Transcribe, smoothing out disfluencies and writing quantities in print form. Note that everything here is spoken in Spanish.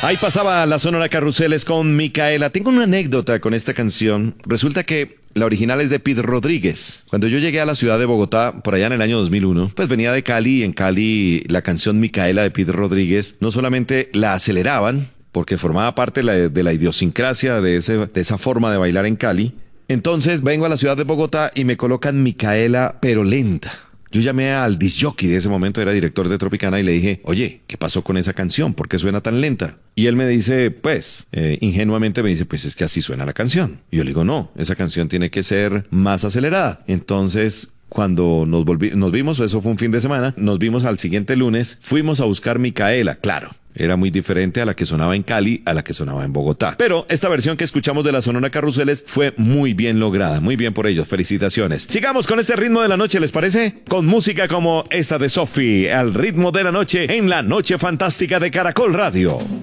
Ahí pasaba la Sonora Carruseles con Micaela. Tengo una anécdota con esta canción. Resulta que la original es de Pete Rodríguez. Cuando yo llegué a la ciudad de Bogotá, por allá en el año 2001, pues venía de Cali, y en Cali la canción Micaela de Pete Rodríguez no solamente la aceleraban, porque formaba parte de la idiosincrasia de esa forma de bailar en Cali. Entonces vengo a la ciudad de Bogotá y me colocan Micaela, pero lenta. Yo llamé al disc-jockey de ese momento, era director de Tropicana, y le dije, oye, ¿qué pasó con esa canción? ¿Por qué suena tan lenta? Y él me dice, ingenuamente me dice, pues es que así suena la canción. Y yo le digo, no, esa canción tiene que ser más acelerada. Entonces, cuando nos vimos, eso fue un fin de semana, nos vimos al siguiente lunes, fuimos a buscar Micaela, claro. Era muy diferente a la que sonaba en Cali, a la que sonaba en Bogotá. Pero esta versión que escuchamos de la Sonora Carruseles fue muy bien lograda. Muy bien por ellos. Felicitaciones. Sigamos con este ritmo de la noche, ¿les parece? Con música como esta de Sophie, al ritmo de la noche en la Noche Fantástica de Caracol Radio.